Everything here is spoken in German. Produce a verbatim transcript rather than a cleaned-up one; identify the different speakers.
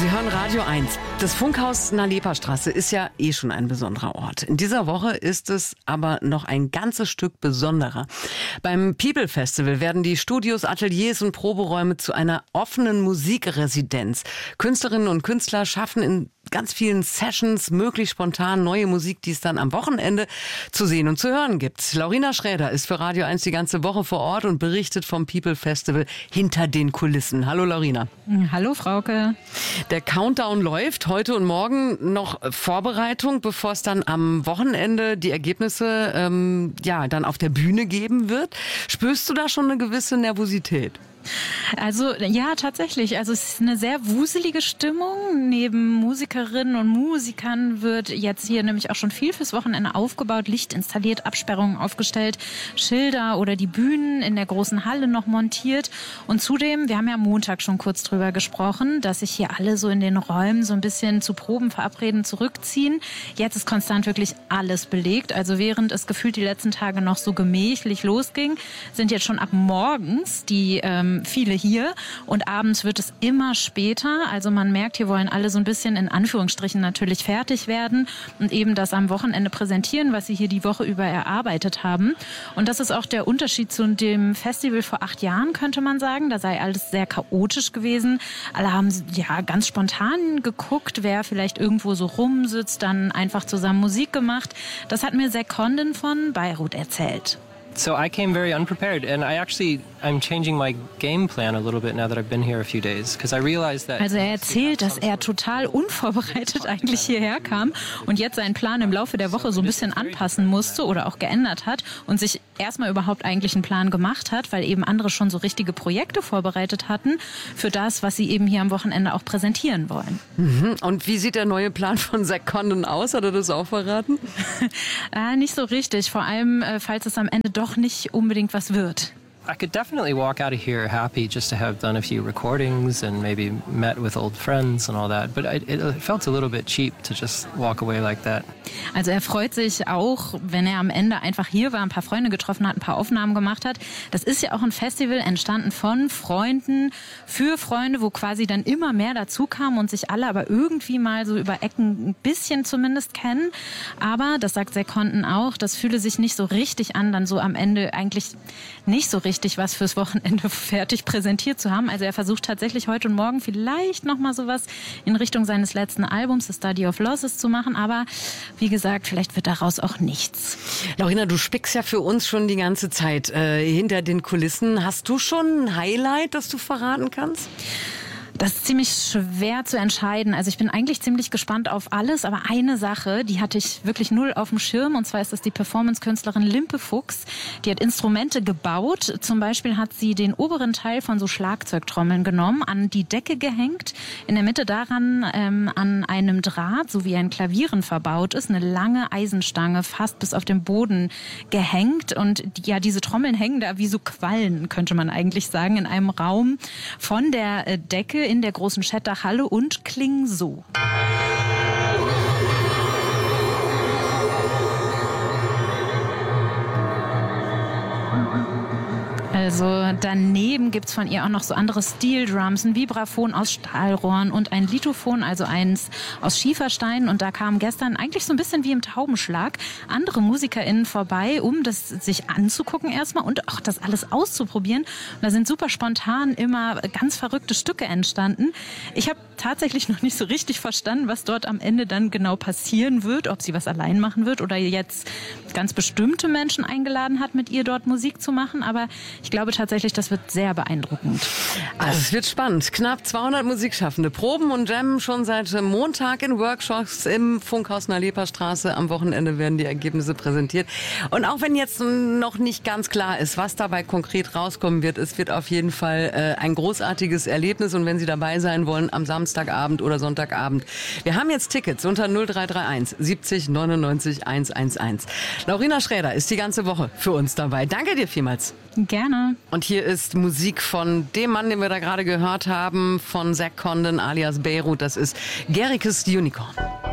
Speaker 1: Sie hören Radio eins. Das Funkhaus in der Leperstraße ist ja eh schon ein besonderer Ort. In dieser Woche ist es aber noch ein ganzes Stück besonderer. Beim People Festival werden die Studios, Ateliers und Proberäume zu einer offenen Musikresidenz. Künstlerinnen und Künstler schaffen in ganz vielen Sessions möglichst spontan neue Musik, die es dann am Wochenende zu sehen und zu hören gibt. Laurina Schräder ist für Radio eins die ganze Woche vor Ort und berichtet vom People Festival hinter den Kulissen. Hallo Laurina.
Speaker 2: Hallo Frauke.
Speaker 1: Der Countdown läuft heute und morgen noch Vorbereitung, bevor es dann am Wochenende die Ergebnisse ähm, ja dann auf der Bühne geben wird. Spürst du da schon eine gewisse Nervosität?
Speaker 2: Also ja, tatsächlich. Also es ist eine sehr wuselige Stimmung. Neben Musikerinnen und Musikern wird jetzt hier nämlich auch schon viel fürs Wochenende aufgebaut, Licht installiert, Absperrungen aufgestellt, Schilder oder die Bühnen in der großen Halle noch montiert. Und zudem, wir haben ja am Montag schon kurz drüber gesprochen, dass sich hier alle so in den Räumen so ein bisschen zu Proben verabreden, zurückziehen. Jetzt ist konstant wirklich alles belegt. Also während es gefühlt die letzten Tage noch so gemächlich losging, sind jetzt schon ab morgens die ähm, viele hier und abends wird es immer später. Also man merkt, hier wollen alle so ein bisschen in Anführungsstrichen natürlich fertig werden und eben das am Wochenende präsentieren, was sie hier die Woche über erarbeitet haben. Und das ist auch der Unterschied zu dem Festival vor acht Jahren, könnte man sagen. Da sei alles sehr chaotisch gewesen. Alle haben ja ganz spontan geguckt, wer vielleicht irgendwo so rumsitzt, dann einfach zusammen Musik gemacht. Das hat mir Zack Condon von Beirut erzählt.
Speaker 3: So I came very unprepared, and I actually I'm changing my game plan a little bit now that I've been here a few days, because I realized that.
Speaker 2: Also er erzählt, dass er total unvorbereitet eigentlich hierher kam und jetzt seinen Plan im Laufe der Woche so ein bisschen anpassen musste oder auch geändert hat und sich erstmal überhaupt eigentlich einen Plan gemacht hat, weil eben andere schon so richtige Projekte vorbereitet hatten für das, was sie eben hier am Wochenende auch präsentieren wollen.
Speaker 1: Mhm. Und wie sieht der neue Plan von Zack Condon aus? Hat er das auch verraten?
Speaker 2: äh, nicht so richtig, vor allem äh, falls es am Ende doch nicht unbedingt was wird.
Speaker 3: I could definitely walk out of here happy just to have done a few recordings and maybe met with old friends and all that. But I, it felt a little bit cheap to just walk away like that.
Speaker 2: Also er freut sich auch, wenn er am Ende einfach hier war, ein paar Freunde getroffen hat, ein paar Aufnahmen gemacht hat. Das ist ja auch ein Festival entstanden von Freunden für Freunde, wo quasi dann immer mehr dazu kamen und sich alle aber irgendwie mal so über Ecken ein bisschen zumindest kennen. Aber, das sagt Zack Condon auch, das fühle sich nicht so richtig an, dann so am Ende eigentlich nicht so richtig was fürs Wochenende fertig präsentiert zu haben. Also er versucht tatsächlich heute und morgen vielleicht nochmal sowas in Richtung seines letzten Albums, The Study of Losses, zu machen. Aber wie gesagt, vielleicht wird daraus auch nichts.
Speaker 1: Laurina, du spickst ja für uns schon die ganze Zeit äh, hinter den Kulissen. Hast du schon ein Highlight, das du verraten kannst?
Speaker 2: Das ist ziemlich schwer zu entscheiden. Also ich bin eigentlich ziemlich gespannt auf alles, aber eine Sache, die hatte ich wirklich null auf dem Schirm, und zwar ist das die Performance-Künstlerin Limpe Fuchs. Die hat Instrumente gebaut. Zum Beispiel hat sie den oberen Teil von so Schlagzeugtrommeln genommen, an die Decke gehängt, in der Mitte daran ähm, an einem Draht, so wie ein Klavieren verbaut ist, eine lange Eisenstange fast bis auf den Boden gehängt. Und die, ja, diese Trommeln hängen da wie so Quallen, könnte man eigentlich sagen, in einem Raum von der äh, Decke in der großen Schettach-Halle und klingen so. Also daneben gibt's von ihr auch noch so andere Steel-Drums, ein Vibraphon aus Stahlrohren und ein Lithophon, also eins aus Schieferstein. Und da kamen gestern eigentlich so ein bisschen wie im Taubenschlag andere MusikerInnen vorbei, um das sich anzugucken erstmal und auch das alles auszuprobieren. Und da sind super spontan immer ganz verrückte Stücke entstanden. Ich habe tatsächlich noch nicht so richtig verstanden, was dort am Ende dann genau passieren wird, ob sie was allein machen wird oder jetzt ganz bestimmte Menschen eingeladen hat, mit ihr dort Musik zu machen. Aber ich glaube tatsächlich, das wird sehr beeindruckend.
Speaker 1: Also es wird spannend. Knapp zweihundert Musikschaffende proben und jammen schon seit Montag in Workshops im Funkhaus in der Leperstraße. Am Wochenende werden die Ergebnisse präsentiert. Und auch wenn jetzt noch nicht ganz klar ist, was dabei konkret rauskommen wird, es wird auf jeden Fall äh, ein großartiges Erlebnis. Und wenn Sie dabei sein wollen, am Samstagabend oder Sonntagabend. Wir haben jetzt Tickets unter null drei drei eins siebzig neunundneunzig hundertelf. Laurina Schräder ist die ganze Woche für uns dabei. Danke dir vielmals.
Speaker 2: Gerne.
Speaker 1: Und hier ist Musik von dem Mann, den wir da gerade gehört haben, von Zack Condon alias Beirut. Das ist Gericke's Unicorn.